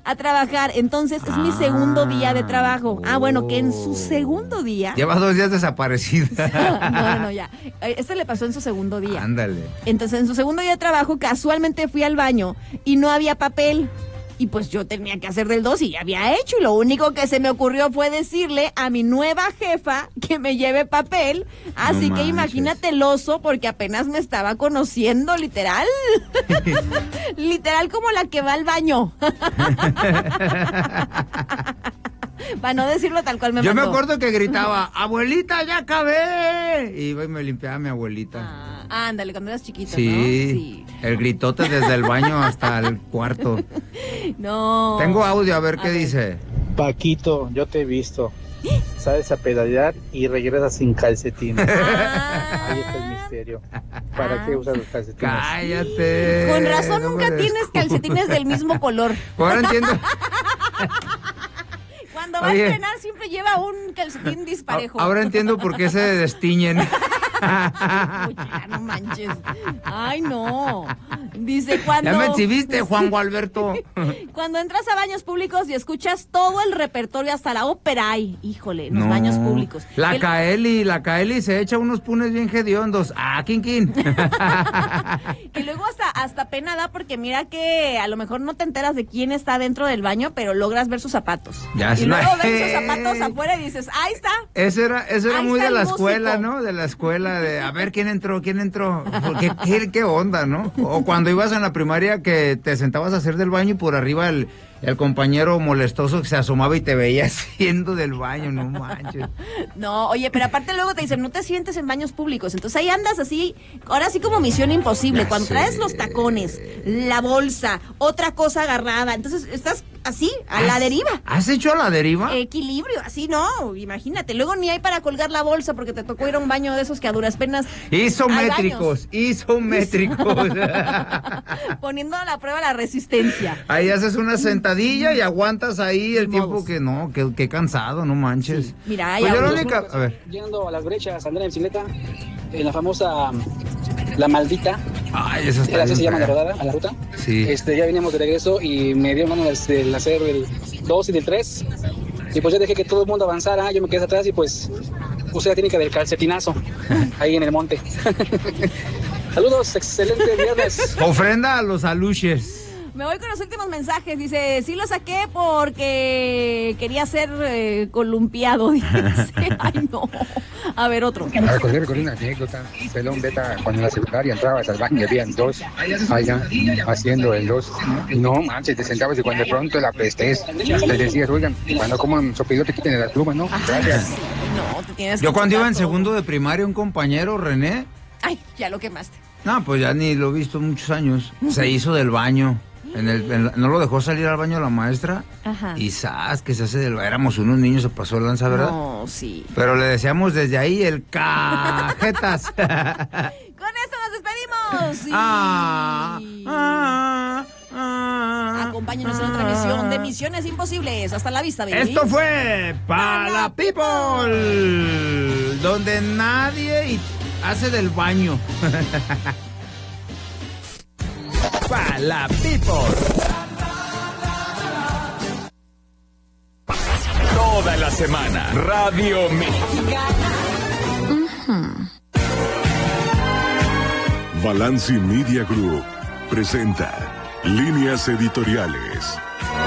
a trabajar. Entonces es mi segundo día de trabajo. Bueno, que en su segundo día... Lleva 2 días desaparecida. No, ya. Esto le pasó en su segundo día. Ándale. Entonces en su segundo día de trabajo casualmente fui al baño y no había papel. Y pues yo tenía que hacer del 2 y ya había hecho. Y lo único que se me ocurrió fue decirle a mi nueva jefa que me lleve papel. Así que imagínate el oso, porque apenas me estaba conociendo, literal. Literal como la que va al baño. Para no decirlo tal cual me mandó. Yo me acuerdo que gritaba, abuelita, ya acabé. Y iba y me limpiaba a mi abuelita. Ándale, cuando eras chiquito, sí, ¿no? Sí. El gritote desde el baño hasta el cuarto. No. Tengo audio, a ver qué dice. Paquito, yo te he visto. Sabes a pedalear y regresas sin calcetines. Ahí está el misterio. ¿Para qué usas los calcetines? Cállate. Con razón nunca tienes calcetines del mismo color. Ahora entiendo. Cuando va a entrenar siempre lleva un calcetín disparejo. Ahora entiendo por qué se destiñen. No manches. Ay, no. Dice cuando... Ya me exhibiste, Juan Gualberto. Cuando entras a baños públicos y escuchas todo el repertorio, hasta la ópera hay. Híjole, los baños públicos. La Kaeli se echa unos punes bien hediondos. Kin. Que luego hasta pena da, porque mira que a lo mejor no te enteras de quién está dentro del baño, pero logras ver sus zapatos. Y luego ves sus zapatos afuera y dices, ahí está. Eso era muy de la escuela, músico. ¿no? De la escuela, de a ver quién entró. Porque, ¿qué onda, no? O cuando ibas en la primaria que te sentabas a hacer del baño y por arriba el compañero molestoso que se asomaba y te veía haciendo del baño, no manches. No, oye, pero aparte luego te dicen, no te sientes en baños públicos. Entonces ahí andas así, ahora sí como misión imposible. Ya cuando sé. traes los tacones, la bolsa, otra cosa agarrada, entonces estás así, a la deriva. ¿Has hecho a la deriva? Equilibrio, así no, imagínate. Luego ni hay para colgar la bolsa porque te tocó ir a un baño de esos que a duras penas... Isométricos. Poniendo a la prueba la resistencia. Ahí haces una sentadilla y aguantas ahí el tiempo que no, que cansado, no manches. Sí. Mira, pues yo la única... A ver. Yendo a las brechas, andar en bicicleta, en la famosa La Maldita. Ay, eso está así se llama la fea. rodada, a la ruta. Sí. Ya veníamos de regreso y me dio ganas de hacer el 2 y del 3. Y pues yo dejé que todo el mundo avanzara, yo me quedé atrás y pues usé la técnica del calcetinazo ahí en el monte. Saludos, excelente viernes. Ofrenda a los aluches. Me voy con los últimos mensajes. Dice, sí lo saqué porque quería ser columpiado. Dice, ay no. A ver, otro. Recordé una anécdota. Pelón Beta, cuando en la secundaria entrabas al baño y habían 2 allá haciendo el 2. No manches, te sentabas y cuando de pronto la pestes, le decías, oigan, cuando coman sopilote quiten las plumas, ¿no? Gracias. No, te tienes Yo que cuando iba en todo. segundo de primaria, un compañero, René, Ay, ya lo quemaste. no, pues ya ni lo he visto muchos años, se hizo del baño. No lo dejó salir al baño la maestra. Ajá. Y ¡zas! Que se hace del... Éramos unos niños, se pasó el lanza, ¿verdad? No, sí. Pero le decíamos desde ahí el cajetas. Con esto nos despedimos. Acompáñenos en otra emisión de Misiones Imposibles. Hasta la vista, baby. Esto fue Para People, donde nadie hace del baño. Para People. Toda la semana, Radio Mexicana. Balanci Media Group presenta Líneas Editoriales.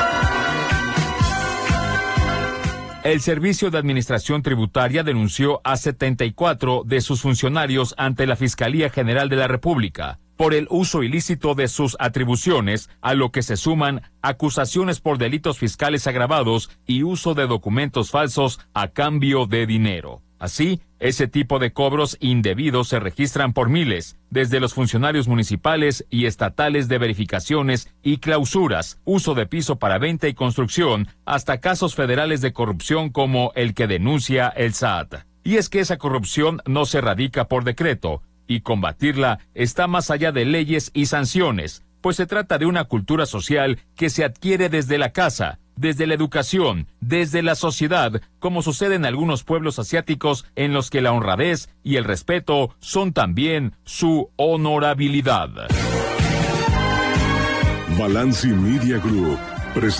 El Servicio de Administración Tributaria denunció a 74 de sus funcionarios ante la Fiscalía General de la República por el uso ilícito de sus atribuciones, a lo que se suman acusaciones por delitos fiscales agravados y uso de documentos falsos a cambio de dinero. Así, ese tipo de cobros indebidos se registran por miles, desde los funcionarios municipales y estatales de verificaciones y clausuras, uso de piso para venta y construcción, hasta casos federales de corrupción como el que denuncia el SAT. Y es que esa corrupción no se radica por decreto, y combatirla está más allá de leyes y sanciones, pues se trata de una cultura social que se adquiere desde la casa, desde la educación, desde la sociedad, como sucede en algunos pueblos asiáticos en los que la honradez y el respeto son también su honorabilidad. Balanci Media Group